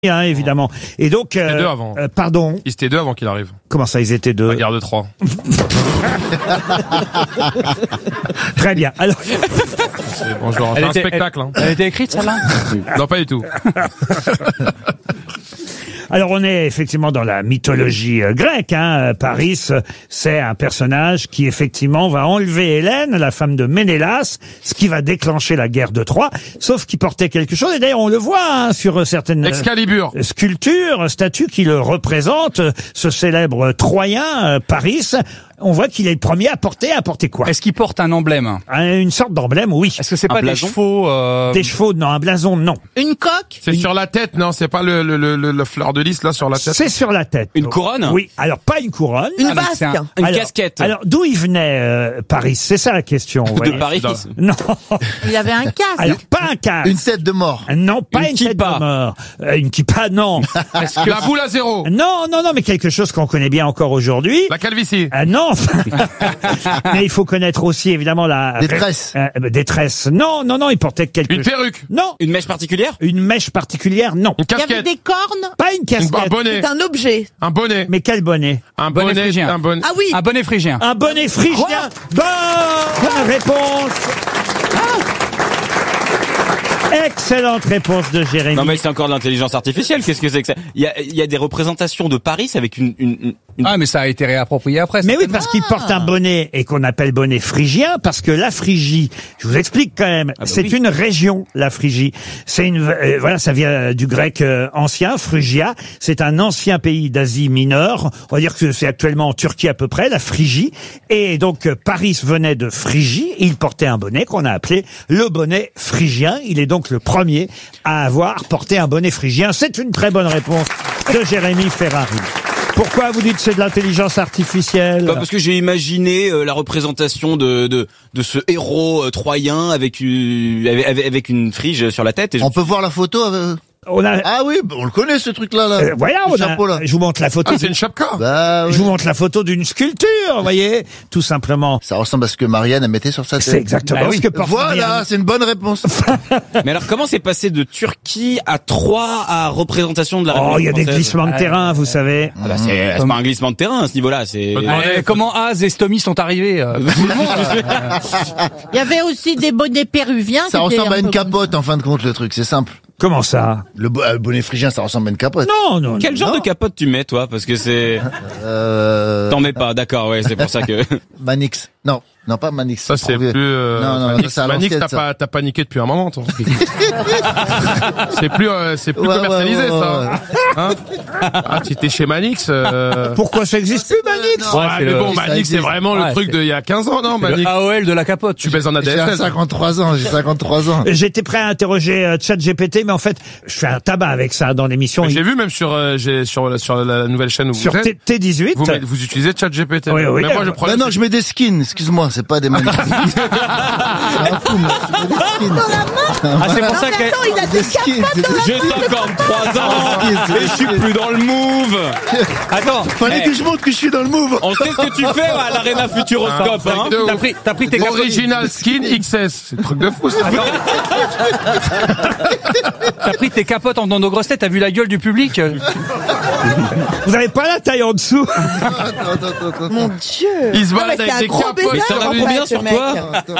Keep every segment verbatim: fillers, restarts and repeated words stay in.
Hein, évidemment. Et donc, Ils étaient euh, deux avant. euh, pardon. Ils étaient deux avant qu'il arrive. Comment ça, ils étaient deux? La guerre de Troie. Très bien. Alors, C'est bon, je leur en fais Elle un était- spectacle. Hein. Elle était écrite, celle-là? Non, pas du tout. alors, on est effectivement dans la mythologie euh, grecque. Hein. Paris, euh, c'est un personnage qui effectivement va enlever Hélène, la femme de Ménélas, ce qui va déclencher la guerre de Troie. Sauf qu'il portait quelque chose. Et d'ailleurs, on le voit hein, sur certaines. Excalibur. Sculpture, statue qui le représente, ce célèbre Troyen, euh, Paris. On voit qu'il est le premier à porter, à porter quoi? Est-ce qu'il porte un emblème? Une sorte d'emblème, oui. Est-ce que c'est Un pas blason des chevaux euh... Des chevaux, non. Un blason, non. Une coque? C'est sur la tête, non? C'est pas le, le, le, le, le fleur de lys, là, sur la tête? C'est sur la tête. Une couronne? Oui. Alors, pas une couronne. Une Ah, donc vasque? c'est un- Une Alors- casquette Alors, d'où il venait, euh, Paris? C'est ça la question. vous de voyez. Paris. Non. Il avait un casque. Alors, pas un casque. Une tête de mort. Non, pas Une une, tête kippa. de mort. Euh, une kippa, non. La boule à zéro. non, non, non, mais quelque chose qu'on connaît bien encore aujourd'hui. La calvitie. Ah non. Mais il faut connaître aussi, évidemment, la... Des tresses. Euh, euh, des tresses. Non, non, non, il portait quelque Une perruque. Non. Une mèche particulière? Une mèche particulière, non. Une Il y avait casquette. des cornes. Pas une Une- casquette. un bonnet. C'est un objet. Un bonnet. Mais quel bonnet? Un Bonnet bonnet. phrygien. Un bonnet. Ah oui. Un bonnet phrygien. Un bonnet phrygien. Bonne réponse. Excellente réponse de Jérémy. Non mais c'est encore de l'intelligence artificielle, qu'est-ce que c'est que ça? Il y a, il y a des représentations de Paris avec une... une, une- une- Ah, mais ça a été réapproprié après. Mais oui, certainement. parce qu'il porte un bonnet et qu'on appelle bonnet phrygien, parce que la Phrygie, je vous explique quand même, bah c'est oui. une région, la Phrygie. C'est une, euh, voilà, ça vient du grec euh, ancien, Phrygia. C'est un ancien pays d'Asie mineure. On va dire que c'est actuellement en Turquie à peu près, la Phrygie. Et donc, euh, Paris venait de Phrygie. Il portait un bonnet qu'on a appelé le bonnet phrygien. Il est donc le premier à avoir porté un bonnet phrygien. C'est une très bonne réponse de Jérémy Ferrari. Pourquoi vous dites que c'est de l'intelligence artificielle? Bah, parce que j'ai imaginé euh, la représentation de, de de ce héros euh, troyen avec une avec, avec- avec une frige sur la tête. Et je- On peut voir la photo euh On a, Ah oui, bah, on le connaît ce truc-là. Là. euh, voilà, Le on a, chapeau, là. je vous montre la photo. Ah, c'est une chapka. Bah, oui. Je vous montre la photo d'une sculpture, vous voyez, tout simplement. Ça ressemble à ce que Marianne elle mettait sur sa tête. C'est exactement Bah oui. ce que porte Voilà, Marianne. c'est une bonne réponse. Mais alors comment c'est passé de Turquie à Troyes à représentation de la Oh, République il y a des française? glissements de terrain, vous savez. Ah bah, c'est c'est pas un glissement de terrain à ce niveau-là, c'est... Bonne Euh, Ouais. comment Az et Stomy sont arrivés euh, Il y avait aussi des bonnets péruviens. Ça qui étaient ressemble à un une peu- capote en fin de compte le truc, c'est simple. Comment ça? Le, bo- euh, le bonnet phrygien, ça ressemble à une capote. Non, non. Quel genre Non. de capote tu mets toi? Parce que c'est... Euh... T'en mets pas, d'accord, ouais, c'est pour ça que... Manix. Non, non pas Manix. Ça, c'est Trop plus, vieux. euh, Non, non, Manix, ça, c'est à Manix, l'ancienne, t'as ça. pas, t'as paniqué depuis un moment, toi. c'est plus, euh, c'est plus Ouais, commercialisé, ouais, ouais, ça. ouais. Hein ah, tu étais chez Manix, euh... Pourquoi ça existe plus, Manix? Non, Ouais, c'est mais le- bon, ça Manix, c'est existe. vraiment Ouais, le truc c'est- d'il y a quinze ans, non, le Manix? A O L de la capote. Tu baises en J'ai A D S L. cinquante-trois ans, j'ai cinquante-trois ans. J'étais prêt à interroger euh, ChatGPT, mais en fait, je fais un tabac avec ça dans l'émission. J'ai vu même sur, euh, j'ai, sur, sur la nouvelle chaîne où Sur vous êtes. T- T18. Vous, mettez- vous utilisez ChatGPT. Oui, oui. Mais moi, je prends Bah le- non, je mets des skins, excuse-moi, c'est pas des Manix. C'est un fou, moi, je mets des skins. Ah, c'est pour Non, ça mais que... attends, il a des Des skins, c'est des J'ai cinquante-trois ans skins. et je suis plus dans le move. Attends, Fallait Eh. que je montre que je suis dans le move. On sait ce que tu fais à l'Arena Futuroscope, hein. de t'as ouf. pris, t'as pris tes capotes. Original Skin X S. C'est le truc de fou, ça. T'as pris tes capotes en dans nos grosses têtes, t'as vu la gueule du public euh, Vous avez pas la taille en dessous? Attends, attends, attends, attends. Mon Dieu. Il se Non, balade mais c'est avec un des gros capotes. baiser, Mais ça va en combien fait, sur ce mec. toi Attends,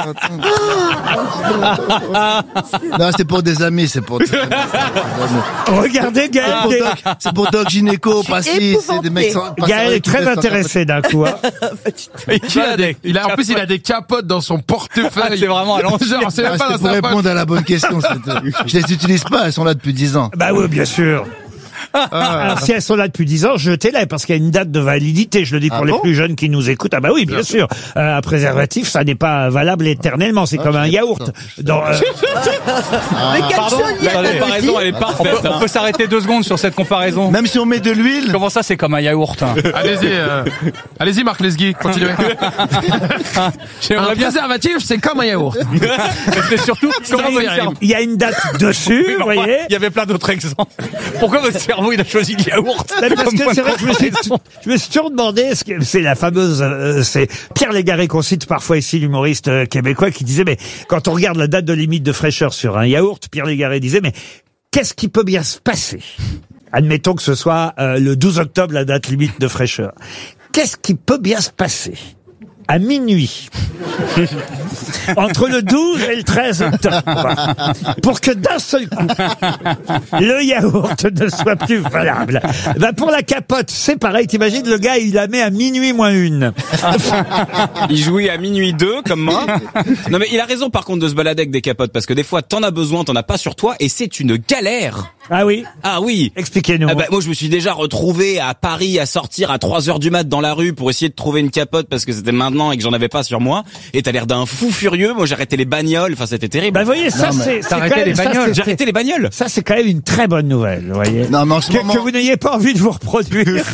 attends. Non, c'est pour des amis, c'est pour des amis. Regardez C'est Gaël. pour qui est- Doc, c'est pour Doc Gynéco, Pastis, c'est des mecs sans... pas Gaël sans- est très intéressé d'un coup. hein. Il a des- il a, en plus, il a des capotes dans son portefeuille. C'est vraiment à l'ancienne. Genre, c'est Ah, même pas c'était dans pour sa poche. répondre à la bonne question. c'était- Je les utilise pas, elles sont là depuis dix ans. Bah oui, bien sûr. Ah. Alors si elles sont là depuis dix ans, jetez-les parce qu'il y a une date de validité. Je le dis pour Ah les bon plus jeunes qui nous écoutent. Ah bah oui, bien sûr. Euh, un préservatif, ça n'est pas valable éternellement. C'est Ah, comme un je sais yaourt. pas. Dans, euh, Mais quelle Pardon chaudière, La t'as comparaison, dit elle est on parfaite, peut, on hein. peut s'arrêter deux secondes sur cette comparaison. Même si on met de l'huile, Comment ça, c'est comme un yaourt hein Allez-y, euh, allez-y, Marc Lesguy, continuez. Un J'aimerais bien. préservatif, c'est comme un yaourt. Mais surtout, comment Comment votre il cerveau... arrive il y a une date dessus, vous voyez. Il y avait plein d'autres exemples. Pourquoi votre cerveau il a choisi le yaourt Mais parce comme que point c'est de vrai que je me suis, comparaison je me suis toujours demandé, ce que- c'est la fameuse, euh, c'est Pierre Légaré qu'on cite parfois ici, l'humoriste euh, québécois, qui disait, mais quand on regarde la date de limite de fraîcheur sur un yaourt, Pierre Légaré disait, mais qu'est-ce qui peut bien se passer admettons que ce soit euh, le douze octobre, la date limite de fraîcheur. Qu'est-ce qui peut bien se passer à minuit entre le douze et le treize octobre pour que d'un seul coup le yaourt ne soit plus valable? Ben pour la capote, c'est pareil. T'imagines, le gars, il la met à minuit moins une. Il jouait à minuit deux, comme moi. Non mais il a raison par contre de se balader avec des capotes, parce que des fois t'en as besoin, t'en as pas sur toi, et c'est une galère. Ah oui? Ah oui. Expliquez-nous. Ah bah, moi je me suis déjà retrouvé à Paris à sortir à trois heures du mat dans la rue pour essayer de trouver une capote parce que c'était maintenant et que j'en avais pas sur moi. Et t'as l'air d'un fou furieux. Moi j'ai arrêté les bagnoles. Enfin c'était terrible. Bah vous voyez, ça Non, mais c'est... c'est t'as arrêté quand même- les ça, bagnoles. c'est- J'ai arrêté les bagnoles. Ça, c'est quand même une très bonne nouvelle, vous voyez. Non, mais en ce que, moment, que vous n'ayez pas envie de vous reproduire.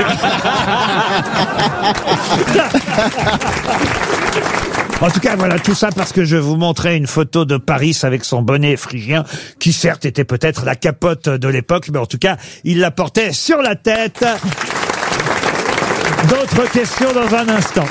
En tout cas, voilà, tout ça parce que je vous montrais une photo de Paris avec son bonnet phrygien, qui certes était peut-être la capote de l'époque, mais en tout cas, il la portait sur la tête. D'autres questions dans un instant.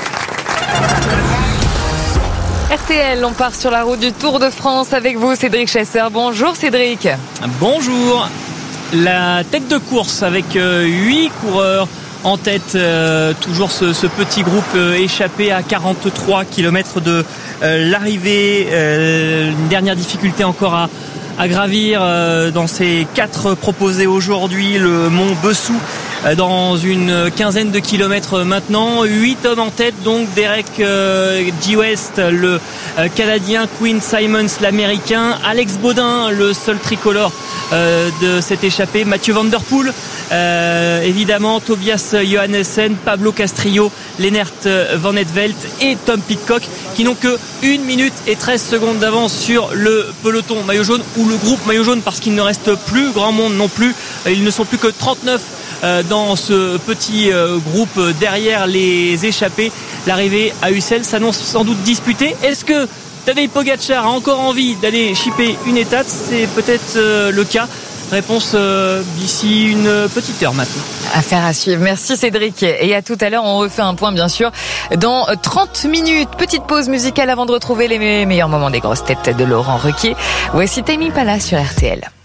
R T L, on part sur la route du Tour de France avec vous, Cédric Chasseur. Bonjour Cédric. Bonjour. La tête de course avec euh, huit coureurs en tête, euh, toujours ce, ce petit groupe euh, échappé à quarante-trois kilomètres de euh, l'arrivée. Euh, une dernière difficulté encore à, à gravir euh, dans ces quatre proposés aujourd'hui, le mont Bessou euh, dans une quinzaine de kilomètres maintenant. Huit hommes en tête, donc Derek euh, G. West, le euh, Canadien, Quinn Simons, l'Américain, Alex Baudin, le seul tricolore euh, de cette échappée, Mathieu Van Der Poel, euh, évidemment Tobias Johannessen, Pablo Castrillo, Lennart Van Etvelt et Tom Pidcock, qui n'ont que une minute et treize secondes d'avance sur le peloton maillot jaune, ou le groupe maillot jaune, parce qu'il ne reste plus grand monde non plus. Ils ne sont plus que trente-neuf dans ce petit groupe derrière les échappés. L'arrivée à Ussel s'annonce sans doute disputée. Est-ce que Tadej Pogačar a encore envie d'aller chipper une étape? C'est peut-être le cas. Réponse euh, d'ici une petite heure maintenant. Affaire à suivre. Merci Cédric. Et à tout à l'heure, on refait un point bien sûr dans trente minutes. Petite pause musicale avant de retrouver les meilleurs moments des grosses têtes de Laurent Ruquier. Voici Tame Impala sur R T L.